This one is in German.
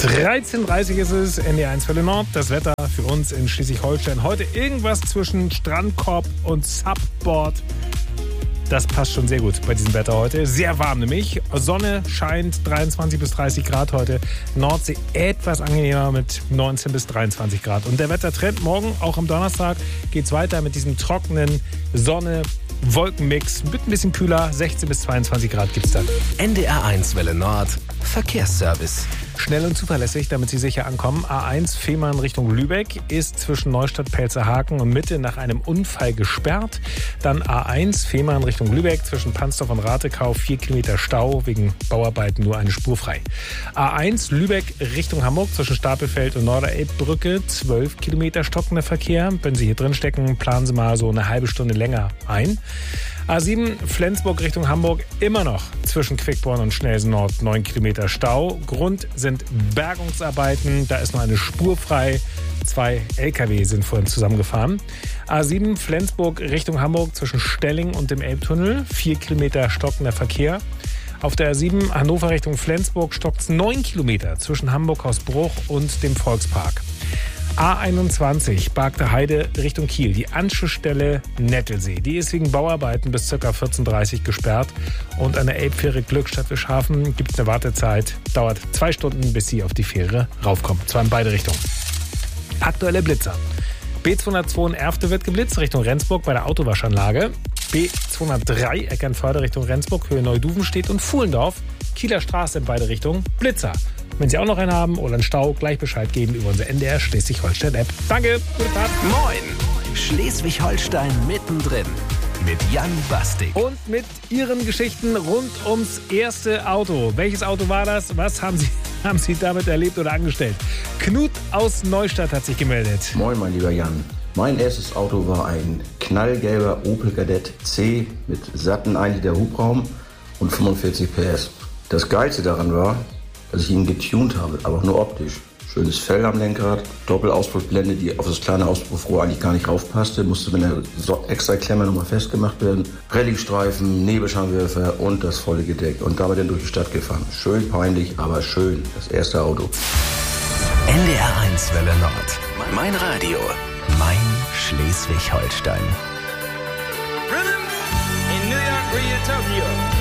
13:30 ist es, NDR1 Welle Nord. Das Wetter für uns in Schleswig-Holstein. Heute irgendwas zwischen Strandkorb und Subboard. Das passt schon sehr gut bei diesem Wetter heute. Sehr warm nämlich. Sonne scheint, 23 bis 30 Grad heute. Nordsee etwas angenehmer mit 19 bis 23 Grad. Und der Wettertrend morgen, auch am Donnerstag, geht's weiter mit diesem trockenen Sonne-Wolkenmix. Mit ein bisschen kühler, 16 bis 22 Grad gibt's dann. NDR1 Welle Nord, Verkehrsservice. Schnell und zuverlässig, damit Sie sicher ankommen. A1 Fehmarn Richtung Lübeck ist zwischen Neustadt, Pelzerhaken und Mitte nach einem Unfall gesperrt. Dann A1 Fehmarn Richtung Lübeck zwischen Pansdorf und Ratekau 4 Kilometer Stau, wegen Bauarbeiten nur eine Spur frei. A1 Lübeck Richtung Hamburg zwischen Stapelfeld und Norderelbbrücke 12 Kilometer stockender Verkehr. Wenn Sie hier drin stecken, planen Sie mal so eine halbe Stunde länger ein. A7 Flensburg Richtung Hamburg immer noch zwischen Quickborn und Schnelsen Nord 9 Kilometer Stau. Grund sind Bergungsarbeiten, da ist noch eine Spur frei. 2 LKW sind vorhin zusammengefahren. A7 Flensburg Richtung Hamburg zwischen Stelling und dem Elbtunnel 4 Kilometer stockender Verkehr. Auf der A7 Hannover Richtung Flensburg stockt es 9 Kilometer zwischen Hamburg-Hausbruch und dem Volkspark. A21 Bargter Heide Richtung Kiel, die Anschlussstelle Nettelsee. Die ist wegen Bauarbeiten bis ca. 14:30 Uhr gesperrt. Und an der Elbfähre Glückstadt-Wischhafen gibt es eine Wartezeit. Dauert 2 Stunden, bis Sie auf die Fähre raufkommen. Zwar in beide Richtungen. Aktuelle Blitzer. B202 in Erfte wird geblitzt Richtung Rendsburg bei der Autowaschanlage. B203 Eckernförde Richtung Rendsburg, Höhe Neuduvenstedt und Fuhlendorf. Kieler Straße in beide Richtungen. Blitzer. Wenn Sie auch noch einen haben oder einen Stau, gleich Bescheid geben über unsere NDR Schleswig-Holstein-App. Danke, guten Tag. Moin, Schleswig-Holstein mittendrin mit Jan Bastik. Und mit Ihren Geschichten rund ums erste Auto. Welches Auto war das? Was haben Sie damit erlebt oder angestellt? Knut aus Neustadt hat sich gemeldet. Moin, mein lieber Jan. Mein erstes Auto war ein knallgelber Opel Kadett C mit satten 1 Liter Hubraum und 45 PS. Das Geilste daran war, dass ich ihn getuned habe, aber auch nur optisch. Schönes Fell am Lenkrad, Doppelauspuffblende, die auf das kleine Auspuffrohr eigentlich gar nicht raufpasste, musste mit einer extra Klemme nochmal festgemacht werden. Rallye-Streifen, Nebelscheinwerfer und das volle Gedeck. Und damit dann durch die Stadt gefahren. Schön peinlich, aber schön. Das erste Auto. NDR1 Welle Nord. Mein Radio. Mein Schleswig-Holstein. Rhythm in New York, Rio, Tokyo.